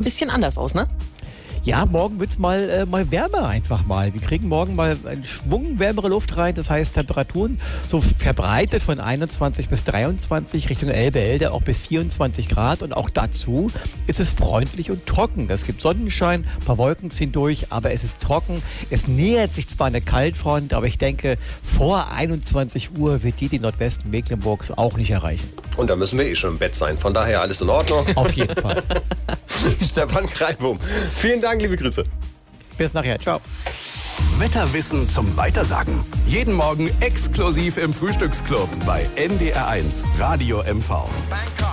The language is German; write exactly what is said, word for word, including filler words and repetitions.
bisschen anders aus, ne? Ja, morgen wird es mal, äh, mal wärmer einfach mal. Wir kriegen morgen mal einen Schwung wärmere Luft rein. Das heißt, Temperaturen so verbreitet von einundzwanzig bis dreiundzwanzig, Richtung Elbe-Elde auch bis vierundzwanzig Grad. Und auch dazu ist es freundlich und trocken. Es gibt Sonnenschein, ein paar Wolken ziehen durch, aber es ist trocken. Es nähert sich zwar eine Kaltfront, aber ich denke, vor einundzwanzig Uhr wird die den Nordwesten Mecklenburgs auch nicht erreichen. Und da müssen wir eh schon im Bett sein. Von daher alles in Ordnung. Auf jeden Fall. Stefan Kreibum, vielen Dank, liebe Grüße. Bis nachher. Ciao. Wetterwissen zum Weitersagen. Jeden Morgen exklusiv im Frühstücksclub bei N D R eins Radio M V.